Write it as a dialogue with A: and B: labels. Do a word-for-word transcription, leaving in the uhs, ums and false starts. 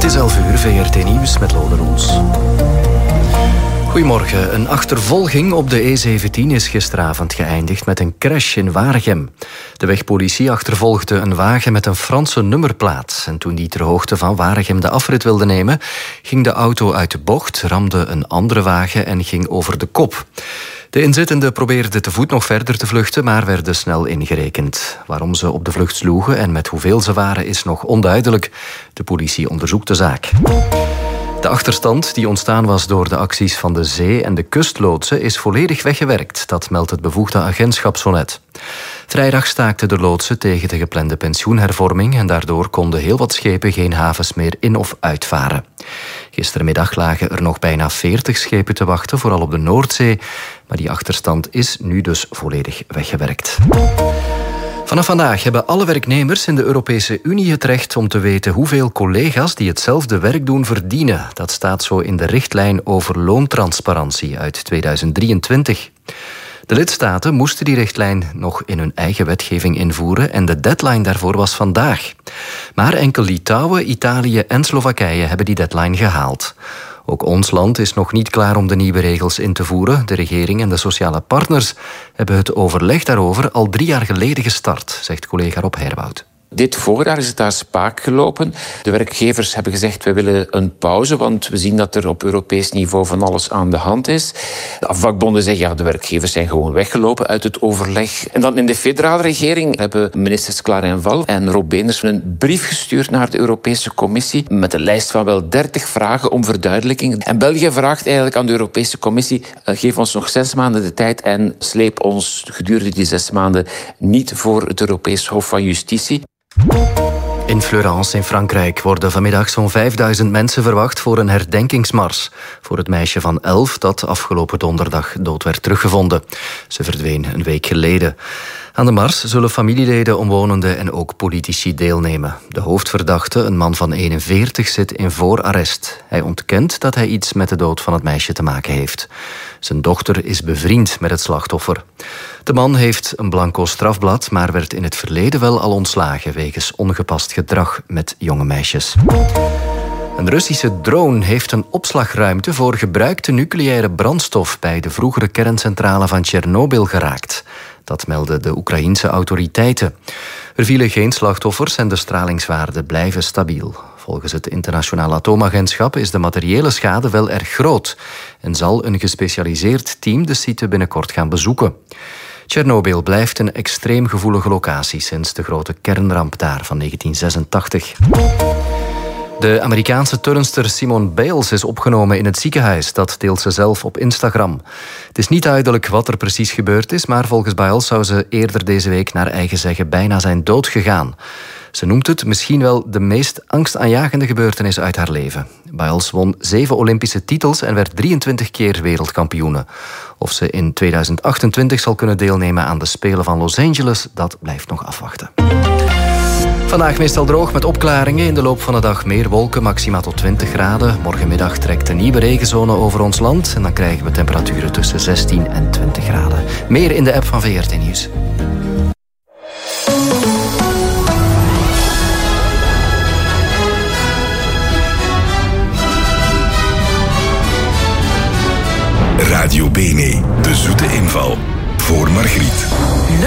A: Het is elf uur, V R T Nieuws met Lode Roels. Goedemorgen. Een achtervolging op de E zeventien is gisteravond geëindigd met een crash in Waregem. De wegpolitie achtervolgde een wagen met een Franse nummerplaat. En toen die ter hoogte van Waregem de afrit wilde nemen, ging de auto uit de bocht, ramde een andere wagen en ging over de kop. De inzittenden probeerden te voet nog verder te vluchten, maar werden snel ingerekend. Waarom ze op de vlucht sloegen en met hoeveel ze waren is nog onduidelijk. De politie onderzoekt de zaak. De achterstand die ontstaan was door de acties van de zee- en de kustloodsen is volledig weggewerkt. Dat meldt het bevoegde agentschap Sonnet. Vrijdag staakten de loodsen tegen de geplande pensioenhervorming en daardoor konden heel wat schepen geen havens meer in- of uitvaren. Gistermiddag lagen er nog bijna veertig schepen te wachten, vooral op de Noordzee. Maar die achterstand is nu dus volledig weggewerkt. Vanaf vandaag hebben alle werknemers in de Europese Unie het recht om te weten hoeveel collega's die hetzelfde werk doen verdienen. Dat staat zo in de richtlijn over loontransparantie uit tweeduizend drieëntwintig. De lidstaten moesten die richtlijn nog in hun eigen wetgeving invoeren en de deadline daarvoor was vandaag. Maar enkel Litouwen, Italië en Slowakije hebben die deadline gehaald. Ook ons land is nog niet klaar om de nieuwe regels in te voeren. De regering en de sociale partners hebben het overleg daarover al drie jaar geleden gestart, zegt collega Rob Herwoud.
B: Dit voorjaar is het daar spaak gelopen. De werkgevers hebben gezegd, we willen een pauze, want we zien dat er op Europees niveau van alles aan de hand is. De vakbonden zeggen, ja, de werkgevers zijn gewoon weggelopen uit het overleg. En dan in de federale regering hebben ministers Klaar Val en Rob Beenders een brief gestuurd naar de Europese Commissie met een lijst van wel dertig vragen om verduidelijking. En België vraagt eigenlijk aan de Europese Commissie, geef ons nog zes maanden de tijd en sleep ons gedurende die zes maanden niet voor het Europees Hof van Justitie.
A: In Fleurance in Frankrijk worden vanmiddag zo'n vijfduizend mensen verwacht voor een herdenkingsmars voor het meisje van elf dat afgelopen donderdag dood werd teruggevonden. Ze verdween een week geleden. Aan de mars zullen familieleden, omwonenden en ook politici deelnemen. De hoofdverdachte, een man van eenenveertig, zit in voorarrest. Hij ontkent dat hij iets met de dood van het meisje te maken heeft. Zijn dochter is bevriend met het slachtoffer. De man heeft een blanco strafblad, maar werd in het verleden wel al ontslagen wegens ongepast gedrag met jonge meisjes. Een Russische drone heeft een opslagruimte voor gebruikte nucleaire brandstof bij de vroegere kerncentrale van Tsjernobyl geraakt. Dat melden de Oekraïense autoriteiten. Er vielen geen slachtoffers en de stralingswaarden blijven stabiel. Volgens het Internationaal Atoomagentschap is de materiële schade wel erg groot en zal een gespecialiseerd team de site binnenkort gaan bezoeken. Tsjernobyl blijft een extreem gevoelige locatie sinds de grote kernramp daar van negentien zesentachtig. De Amerikaanse turnster Simone Biles is opgenomen in het ziekenhuis. Dat deelt ze zelf op Instagram. Het is niet duidelijk wat er precies gebeurd is, maar volgens Biles zou ze eerder deze week naar eigen zeggen bijna zijn dood gegaan. Ze noemt het misschien wel de meest angstaanjagende gebeurtenis uit haar leven. Biles won zeven Olympische titels en werd drieëntwintig keer wereldkampioene. Of ze in tweeduizend achtentwintig zal kunnen deelnemen aan de Spelen van Los Angeles, dat blijft nog afwachten. Vandaag meestal droog met opklaringen. In de loop van de dag meer wolken, maxima tot twintig graden. Morgenmiddag trekt een nieuwe regenzone over ons land. En dan krijgen we temperaturen tussen zestien en twintig graden. Meer in de app van V R T Nieuws.